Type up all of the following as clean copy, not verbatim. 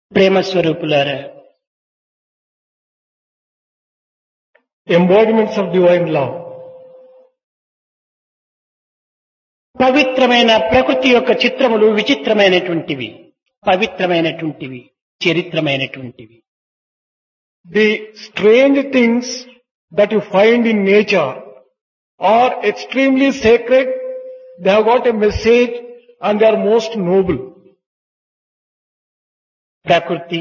ప్రేమ స్వరూపులారా, embodiments of divine love. పవిత్రమైన ప్రకృతి యొక్క చిత్రములు విచిత్రమైనటువంటివి, పవిత్రమైనటువంటివి, చరిత్రమైనటువంటివి. The strange things that you find in nature are extremely sacred, they have got a message and they are most noble. ప్రకృతి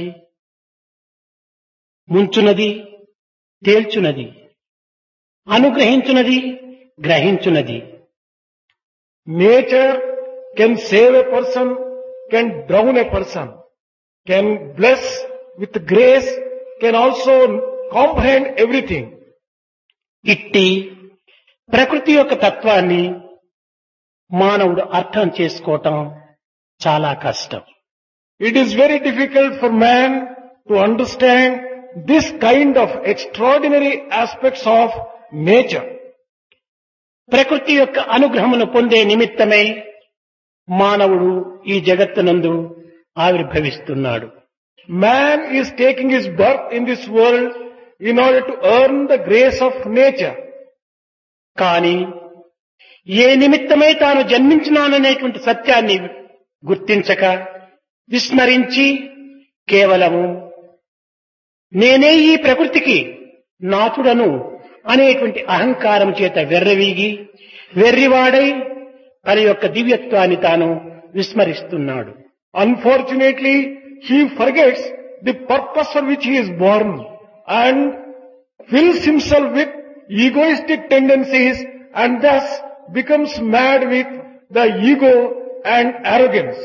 ముంచునది, తేల్చునది, అనుగ్రహించునది, గ్రహించునది. Nature can save a person, can drown a person, can bless with grace, can also comprehend everything. ఇట్టి ప్రకృతి యొక్క తత్వాన్ని మానవుడు అర్థం చేసుకోవటం చాలా కష్టం. It is very difficult for man to understand this kind of extraordinary aspects of nature. ప్రకృతి యొక్క అనుగ్రహమును పొందే నిమిత్తమై మానవుడు ఈ జగత్తునందు ఆవిర్భవిస్తున్నాడు. Man is taking his birth in this world in order to earn the grace of nature. కానీ ఏ నిమిత్తమై తాను జన్మించినాననేటువంటి సత్యాన్ని గుర్తించక విస్మరించి కేవలము నేనే ఈ ప్రకృతికి నాథుడను అనేటువంటి అహంకారం చేత వెర్రవీగి వెర్రివాడై తన యొక్క దివ్యత్వాన్ని తాను విస్మరిస్తున్నాడు. Unfortunately, he forgets the purpose for which he is born and fills himself with egoistic tendencies and thus becomes mad with the ego and arrogance.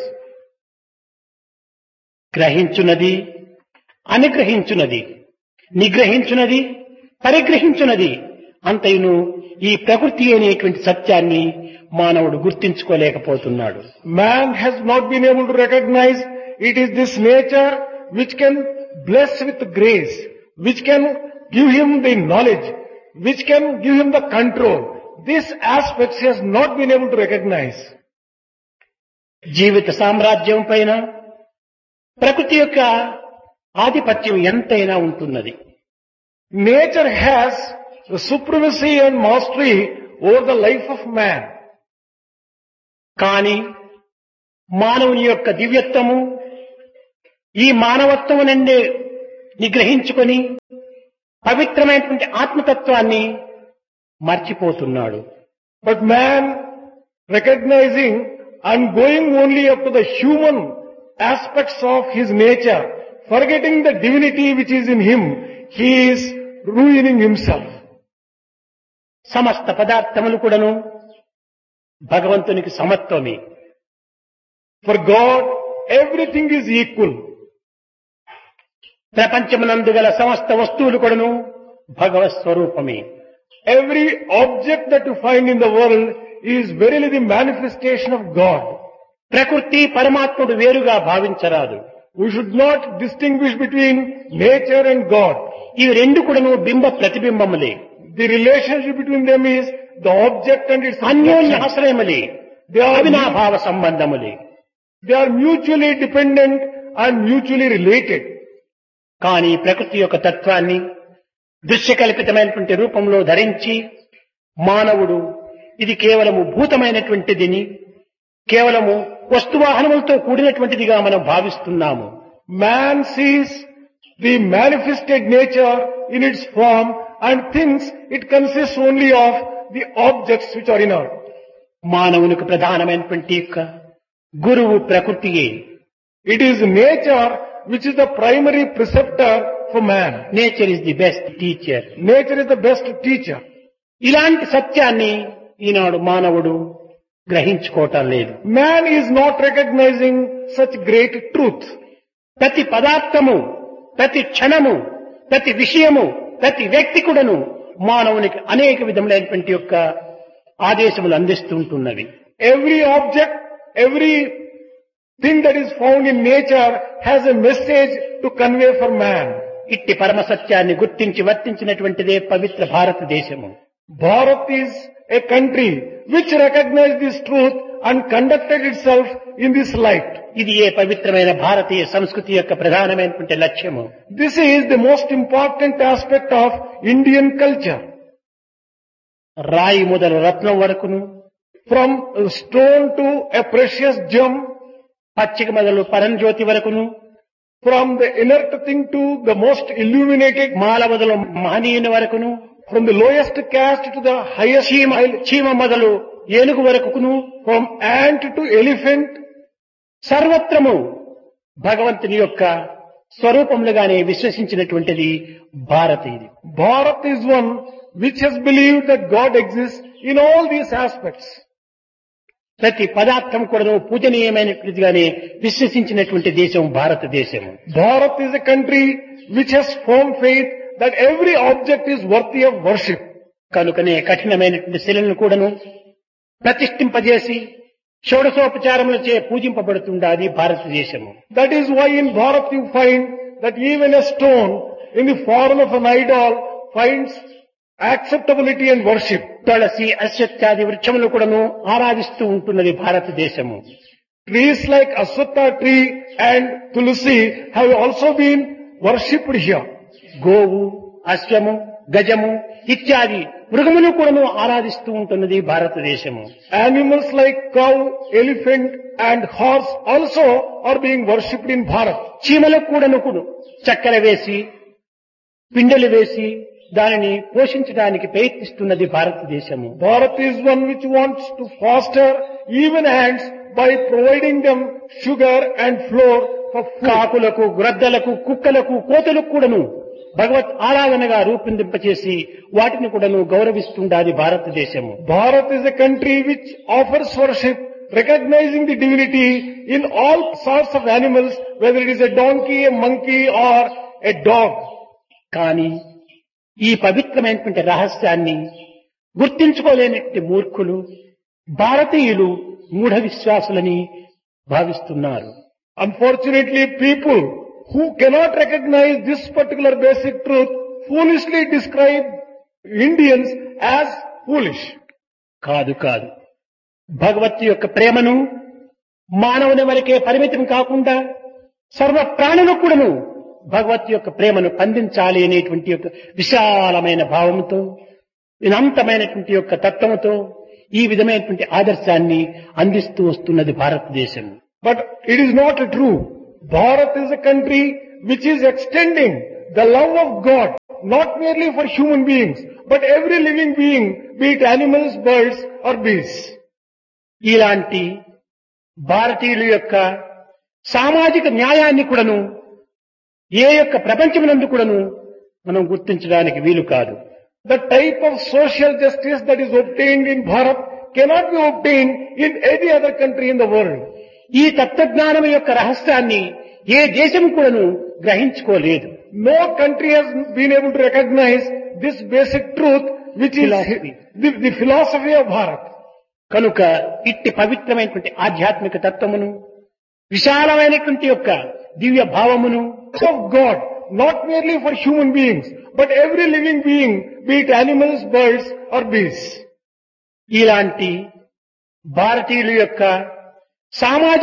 గ్రహించునది, అనుగ్రహించునది, నిగ్రహించునది, పరిగ్రహించునది అంతయును ఈ ప్రకృతి అనేటువంటి సత్యాన్ని మానవుడు గుర్తించుకోలేకపోతున్నాడు. Man has not been able to recognize it is this nature which can bless with grace, which can give him the knowledge, which can give him the control. This aspect he has not been able to recognize. జీవిత సామ్రాజ్యం పైన ప్రకృతి యొక్క ఆధిపత్యం ఎంతైనా ఉంటున్నది. Nature has the supremacy and mastery over the life of man. కానీ మానవుని యొక్క దివ్యత్వము ఈ మానవత్వము నుండి నిగ్రహించుకొని పవిత్రమైనటువంటి ఆత్మతత్వాన్ని మర్చిపోతున్నాడు. But man, recognizing and going only up to the human aspects of his nature, forgetting the divinity which is in him, he is ruining himself. సమస్త పదార్థములు కూడాను భగవంతునికి సమత్వమే. For God, everything is equal. ప్రపంచమునందు గల సమస్త వస్తువులు కూడాను భగవత్ స్వరూపమే. Every object that you find in the world is verily the manifestation of God. ప్రకృతి పరమాత్ముడు వేరుగా భావించరాదు. We should not distinguish between nature and God. ఇవి రెండు కూడాను బింబ ప్రతిబింబములే. The relationship between them is the object and its అన్యోన్య reflection. ఆశ్రయములే, అవినాభావ సంబంధములే. They are mutually dependent and mutually related. కానీ ప్రకృతి యొక్క తత్వాన్ని దృశ్యకల్పితమైనటువంటి రూపంలో ధరించి మానవుడు ఇది కేవలము భూతమైనటువంటిదిని, కేవలము వస్తువాహనములతో కూడినటువంటిదిగా మనం భావిస్తున్నాము. Man sees the manifested nature in its form and thinks it consists only of the objects which are inert. మానవునికి ప్రధానమైనటువంటి యొక్క గురువు ప్రకృతియే. It is nature which is the primary preceptor for man. Nature is the best teacher. Nature is the best teacher. ఇలాంటి సత్యాన్ని ఈనాడు మానవుడు గ్రహించుకోవటం లేదు. Man is not recognizing such great truth. ప్రతి పదార్థము, ప్రతి క్షణము, ప్రతి విషయము, ప్రతి వ్యక్తి కూడాను మానవునికి అనేక విధములైనటువంటి యొక్క ఆదేశములు అందిస్తుంటున్నవి. Every object, every thing that is found in nature has a message to convey for man. ఇట్టి పరమ సత్యాన్ని గుర్తించి వర్తించినటువంటిదే పవిత్ర భారతదేశము. Bharat is a country which recognizes this truth and conducted itself in this light. ఇది ఏ పవిత్రమైన భారతీయ సంస్కృతి యొక్క ప్రధానమైనటువంటి లక్ష్యము. This is the most important aspect of Indian culture. రాయి మొదలు రత్నం వరకును, From a stone to a precious gem, పచ్చిక మొదలు పరంజ్యోతి వరకును, from the inert thing to the most illuminated, మాల మొదలు మహనీయుని వరకును, from the lowest caste to the highest, చీమ మొదలు ఏనుగు వరకును, from ant to elephant, సర్వత్రము భగవంతుని యొక్క స్వరూపములుగానే విశ్వసించినటువంటిది భారతీయుది. Bharat is one which has believed that God exists in all these aspects. ప్రతి పదార్థం కూడా పూజనీయమైనటువంటిదిగానే విశ్వసించినటువంటి దేశం భారతదేశము. Bharat is a country which has firm faith that every object is worthy of worship. కనుకనే కఠినమైనటువంటి శిలను కూడాను ప్రతిష్ఠింపజేసి షోడశోపచారములచే పూజింపబడుతుండాది భారతదేశము. That is why in Bharat you find that even a stone in the form of an idol finds acceptability and worship. తులసి, అశ్వత్థాది వృక్షములు కూడాను ఆరాధిస్తూ ఉంటున్నది భారతదేశము. Trees like Aswatha tree and Tulsi have also been worshipped here. గోవు, అశ్వము, గజము ఇత్యాది మృగములు కూడాను ఆరాధిస్తూ ఉంటున్నది భారతదేశము. Animals like cow, elephant and horse also are being worshipped in Bharat. చీమలకు కూడాను చక్కెర వేసి, పిండెలు వేసి దానిని పోషించడానికి ప్రయత్నిస్తున్నది భారతదేశము. Bharat is one which wants to foster even ants by providing them sugar and flour for food. కాకులకు, గ్రద్దలకు, కుక్కలకు, కోతులకు కూడాను భగవత్ ఆరాధనగా రూపొందింపచేసి వాటిని కూడాను గౌరవిస్తుండాది భారతదేశము. Bharat is a country which offers worship recognizing the divinity in all sorts of animals, whether it is a donkey, a monkey or a dog. కానీ ఈ పవిత్రమైనటువంటి రహస్యాన్ని గుర్తించుకోలేనటువంటి మూర్ఖులు భారతీయులు మూఢ విశ్వాసులని భావిస్తున్నారు. Unfortunately, people who cannot recognize this particular basic truth foolishly describe Indians as foolish. కాదు కాదు, భగవత్ యొక్క ప్రేమను మానవుని వరకే పరిమితం కాకుండా సర్వ ప్రాణులకు కూడాను భగవత్ యొక్క ప్రేమను పండించాలి అనేటువంటి యొక్క విశాలమైన భావంతో, వినంతమైనటువంటి యొక్క తత్వముతో ఈ విధమైనటువంటి ఆదర్శాన్ని అందిస్తూ వస్తున్నది భారతదేశం. But it is not true. Bharat is a country which is extending the love of God not merely for human beings, but every living being, be it animals, birds or beasts. ఇలాంటి భారతీయుల యొక్క సామాజిక న్యాయాన్ని కూడాను ఏ యొక్క ప్రపంచమునందు కూడాను మనం గుర్తించడానికి వీలు కాదు. The type of social justice that is obtained in Bharat cannot be obtained in any other country in the world. ఈ తత్వజ్ఞానం యొక్క రహస్యాన్ని ఏ దేశం కూడాను గ్రహించుకోలేదు. No country has been able to recognize this basic truth, which is the philosophy of Bharat. కనుక ఇట్టి పవిత్రమైనటువంటి ఆధ్యాత్మిక తత్వమును, విశాలమైనటువంటి యొక్క దివ్య భావమును of God, not merely for human beings, but every living being, be it animals, birds or beasts. ఇలాంటి భారతీయుల యొక్క సామాజిక